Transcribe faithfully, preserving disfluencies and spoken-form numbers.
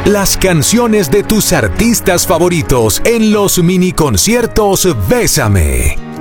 Las canciones de tus artistas favoritos en los mini conciertos Bésame.